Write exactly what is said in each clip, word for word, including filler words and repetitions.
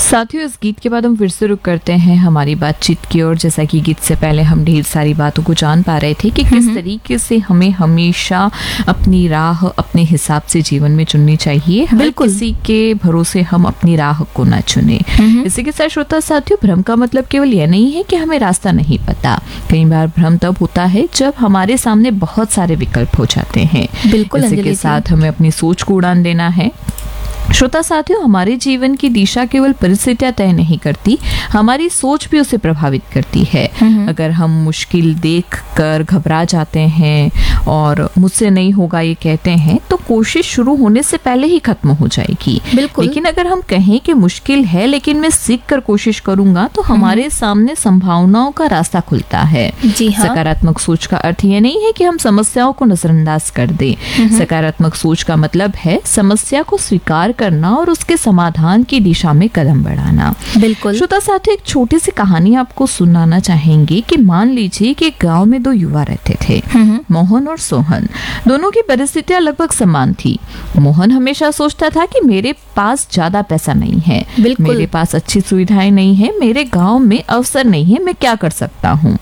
साथियों, इस गीत के बाद हम फिर से रुक करते हैं हमारी बातचीत की ओर। जैसा कि गीत से पहले हम ढेर सारी बातों को जान पा रहे थे कि किस तरीके से हमें हमेशा अपनी राह अपने हिसाब से जीवन में चुननी चाहिए। बिल्कुल, किसी के भरोसे हम अपनी राह को ना चुने। इसी के साथ श्रोता साथियों, भ्रम का मतलब केवल यह नहीं है कि हमें रास्ता नहीं पता। कई बार भ्रम तब होता है जब हमारे सामने बहुत सारे विकल्प हो जाते हैं। बिल्कुल, इसी के साथ हमें अपनी सोच को उड़ान देना है। श्रोता साथियों, हमारे जीवन की दिशा केवल परिस्थितियां तय नहीं करती, हमारी सोच भी उसे प्रभावित करती है। अगर हम मुश्किल देख कर घबरा जाते हैं और मुझसे नहीं होगा ये कहते हैं, तो कोशिश शुरू होने से पहले ही खत्म हो जाएगी। लेकिन अगर हम कहें कि मुश्किल है लेकिन मैं सीख कर कोशिश करूंगा, तो हमारे सामने संभावनाओं का रास्ता खुलता है। जी हाँ। सकारात्मक सोच का अर्थ ये नहीं है कि हम समस्याओं को नजरअंदाज कर दें। सकारात्मक सोच का मतलब है समस्या को स्वीकार करना और उसके समाधान की दिशा में कदम बढ़ाना। बिल्कुल। श्रोता साथियों, एक छोटी सी कहानी आपको सुनाना चाहेंगे कि मान लीजिए कि गांव में दो युवा रहते थे, मोहन और सोहन। दोनों की परिस्थितियां लगभग समान थी। मोहन हमेशा सोचता था कि मेरे पास ज्यादा पैसा नहीं है, मेरे पास अच्छी सुविधाएं नहीं है, मेरे गाँव में अवसर नहीं है, मैं क्या कर सकता हूँ।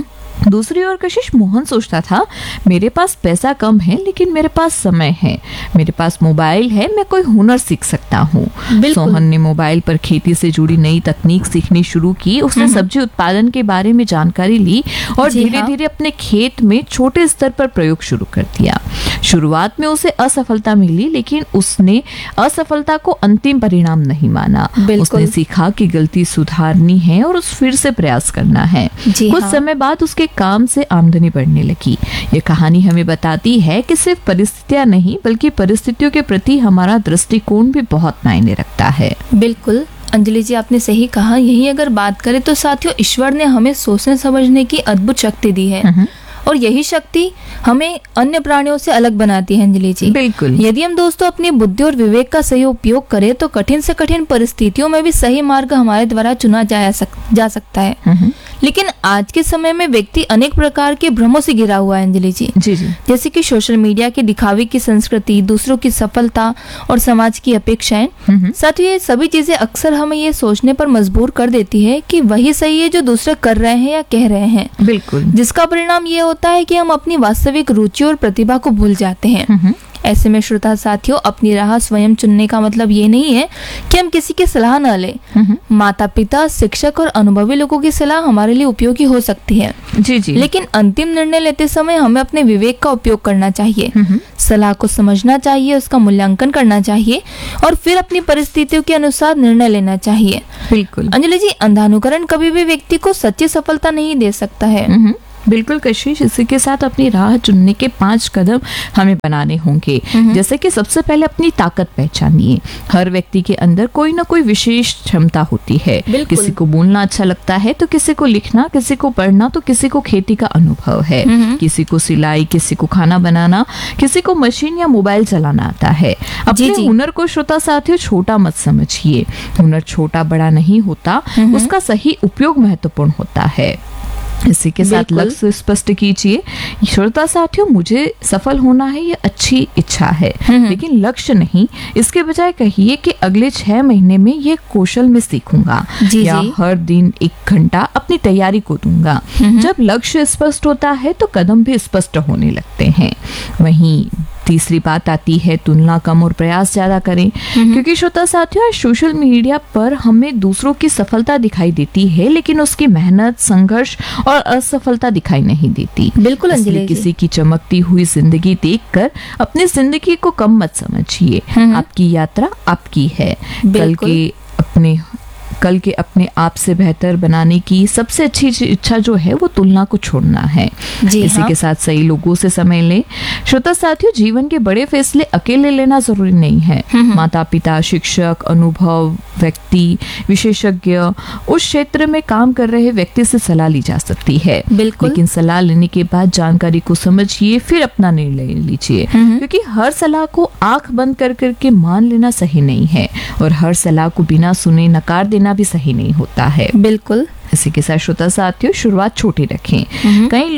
दूसरी ओर कशिश मोहन सोचता था, मेरे पास पैसा कम है लेकिन मेरे पास समय है, मेरे पास मोबाइल है, मैं कोई हुनर सीख सकता हूँ। सोहन ने मोबाइल पर खेती से जुड़ी नई तकनीक सीखनी शुरू की। उसने सब्जी उत्पादन के बारे में जानकारी ली और धीरे धीरे अपने खेत में छोटे स्तर पर प्रयोग शुरू कर दिया। शुरुआत में उसे असफलता मिली, लेकिन उसने असफलता को अंतिम परिणाम नहीं माना। उसने सीखा कि गलती सुधारनी है और उस फिर से प्रयास करना है। कुछ समय बाद उसके काम से आमदनी बढ़ने लगी। ये कहानी हमें बताती है कि सिर्फ परिस्थितियां नहीं बल्कि परिस्थितियों के प्रति हमारा दृष्टिकोण भी बहुत मायने रखता है। बिल्कुल अंजलि जी, आपने सही कहा। यही अगर बात करें तो साथियों, ईश्वर ने हमें सोचने समझने की अद्भुत शक्ति दी है और यही शक्ति हमें अन्य प्राणियों से अलग बनाती है। अंजलि जी, बिल्कुल। यदि हम दोस्तों अपनी बुद्धि और विवेक का सही उपयोग करें तो कठिन से कठिन परिस्थितियों में भी सही मार्ग हमारे द्वारा चुना जा, सक, जा सकता है। लेकिन आज के समय में व्यक्ति अनेक प्रकार के भ्रमों से घिरा हुआ है। अंजलि जी, जी जी। जैसे कि सोशल मीडिया की दिखावे की संस्कृति, दूसरों की सफलता और समाज की अपेक्षाएं। साथ ही ये सभी चीजें अक्सर हमें ये सोचने पर मजबूर कर देती है कि वही सही है जो दूसरे कर रहे हैं या कह रहे हैं। बिल्कुल। जिसका परिणाम ये होता है कि हम अपनी वास्तविक रुचि और प्रतिभा को भूल जाते हैं। ऐसे में श्रोता साथियों, अपनी राह स्वयं चुनने का मतलब ये नहीं है कि हम किसी की सलाह न लें। माता पिता, शिक्षक और अनुभवी लोगों की सलाह हमारे लिए उपयोगी हो सकती है। जी जी। लेकिन अंतिम निर्णय लेते समय हमें अपने विवेक का उपयोग करना चाहिए। सलाह को समझना चाहिए, उसका मूल्यांकन करना चाहिए और फिर अपनी परिस्थितियों के अनुसार निर्णय लेना चाहिए। बिल्कुल अंजलि जी, अंधानुकरण कभी भी व्यक्ति को सच्ची सफलता नहीं दे सकता है। बिल्कुल कशिश, इसी के साथ अपनी राह चुनने के पांच कदम हमें बनाने होंगे। जैसे कि सबसे पहले अपनी ताकत पहचानिए। हर व्यक्ति के अंदर कोई ना कोई विशेष क्षमता होती है। किसी को बोलना अच्छा लगता है तो किसी को लिखना, किसी को पढ़ना तो किसी को खेती का अनुभव है, किसी को सिलाई, किसी को खाना बनाना, किसी को मशीन या मोबाइल चलाना आता है। अपने हुनर को श्रोता साथियों छोटा मत समझिए। हुनर छोटा बड़ा नहीं होता, उसका सही उपयोग महत्वपूर्ण होता है। इसी के साथ लक्ष्य स्पष्ट कीजिए। श्रोता साथियों, मुझे सफल होना है, ये अच्छी इच्छा है, लेकिन लक्ष्य नहीं। इसके बजाय कहिए कि अगले छह महीने में ये कौशल मैं सीखूंगा या हर दिन एक घंटा अपनी तैयारी को दूंगा। जब लक्ष्य स्पष्ट होता है तो कदम भी स्पष्ट होने लगते हैं। वहीं तीसरी बात आती है तुलना कम और प्रयास ज्यादा करें। क्योंकि श्रोता साथियों, सोशल मीडिया पर हमें दूसरों की सफलता दिखाई देती है लेकिन उसकी मेहनत, संघर्ष और असफलता दिखाई नहीं देती। बिल्कुल अंजलि, किसी की चमकती हुई जिंदगी देखकर अपनी जिंदगी को कम मत समझिए। आपकी यात्रा आपकी है। कल के अपने कल के अपने आप से बेहतर बनाने की सबसे अच्छी इच्छा जो है वो तुलना को छोड़ना है। इसी हाँ। के साथ सही लोगों से समय लें। श्रोता साथियों, जीवन के बड़े फैसले अकेले लेना जरूरी नहीं है। माता पिता, शिक्षक, अनुभव व्यक्ति, विशेषज्ञ, उस क्षेत्र में काम कर रहे व्यक्ति से सलाह ली जा सकती है। लेकिन सलाह लेने के बाद जानकारी को समझिए, फिर अपना निर्णय लीजिए। क्योंकि हर सलाह को आंख बंद कर करके मान लेना सही नहीं है और हर सलाह को बिना सुने नकार देना भी सही नहीं होता है। बिल्कुल। इसी के साथ श्रोता साथियों, शुरुआत छोटी रखें। कई लोग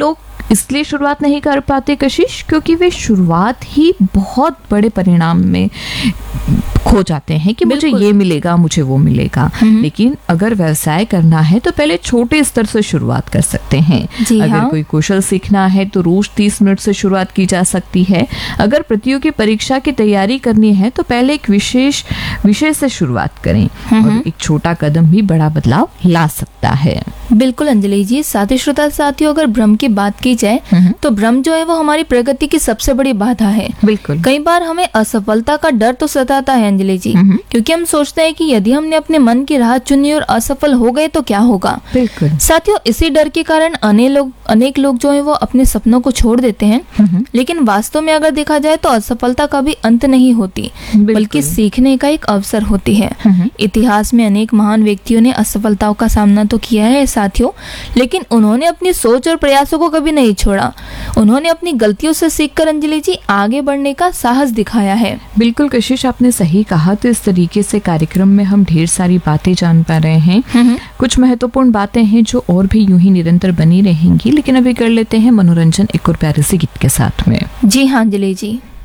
इसलिए शुरुआत नहीं कर पाते कशिश, क्योंकि वे शुरुआत ही बहुत बड़े परिणाम में खो जाते हैं कि मुझे बिल्कुल। ये मिलेगा, मुझे वो मिलेगा। लेकिन अगर व्यवसाय करना है तो पहले छोटे स्तर से शुरुआत कर सकते हैं। जी अगर हाँ। कोई कौशल सीखना है तो रोज तीस मिनट से शुरुआत की जा सकती है। अगर प्रतियोगी परीक्षा की तैयारी करनी है तो पहले एक विशेष विषय से शुरुआत करें, और एक छोटा कदम भी बड़ा बदलाव ला सकता है। बिल्कुल अंजलि जी। साथी श्रोता साथियों, अगर भ्रम की बात की जाए तो भ्रम जो है वो हमारी प्रगति की सबसे बड़ी बाधा है। बिल्कुल। कई बार हमें असफलता का डर तो सताता है अंजलि जी, क्योंकि हम सोचते हैं कि यदि हमने अपने मन की राह चुनी और असफल हो गए तो क्या होगा। बिल्कुल। साथियों, इसी डर के कारण अनेक लोग अनेक लोग जो है वो अपने सपनों को छोड़ देते हैं। लेकिन वास्तव में अगर देखा जाए तो असफलता का भी अंत नहीं होती, बल्कि सीखने का एक अवसर होती है। इतिहास में अनेक महान व्यक्तियों ने असफलताओं का सामना तो किया है साथियों, लेकिन उन्होंने अपनी सोच और प्रयासों को कभी नहीं छोड़ा। उन्होंने अपनी गलतियों से सीखकर अंजलि जी आगे बढ़ने का साहस दिखाया है। बिल्कुल कशिश, आपने सही कहा। तो इस तरीके से कार्यक्रम में हम ढेर सारी बातें जान पा रहे हैं। कुछ महत्वपूर्ण बातें हैं जो और भी यूं ही निरंतर बनी रहेंगी, लेकिन अभी कर लेते हैं मनोरंजन एक और प्यारे से गीत के साथ में। जी हाँ अंजलि जी।